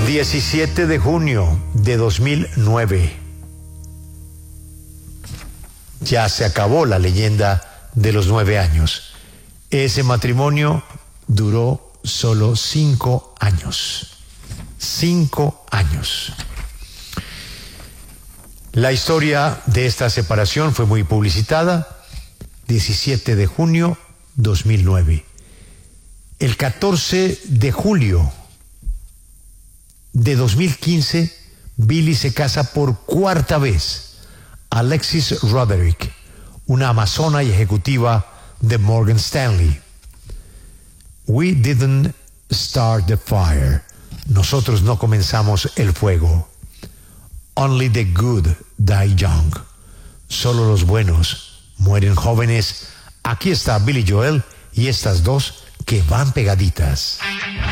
17 de junio de 2009. Ya se acabó la leyenda de los 9 años. Ese matrimonio duró solo 5 años. 5 años. La historia de esta separación fue muy publicitada. 17 de junio 2009. El 14 de julio de 2015, Billy se casa por cuarta vez. Alexis Roderick, una amazona y ejecutiva de Morgan Stanley. We didn't start the fire. Nosotros no comenzamos el fuego. Only the good die young. Solo los buenos mueren jóvenes. Aquí está Billy Joel y estas dos que van pegaditas.